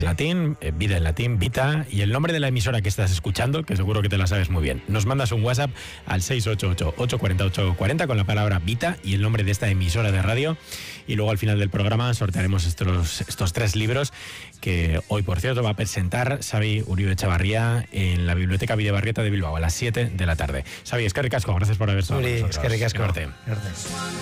latín, vida en latín, Vita, y el nombre de la emisora que estás escuchando, que seguro que te la sabes muy bien. Nos mandas un WhatsApp al 688-840-840 con la palabra Vita y el nombre de esta emisora de radio, y luego al final del programa sortearemos estos 3 libros que hoy, por cierto, va a presentar Xavi Uribe Echavarría en la Biblioteca Bidebarrieta de Bilbao a las 7 de la tarde. Xavi, eskerrik asko, gracias por haber estado con nosotros. Eskerrik asko. Gracias.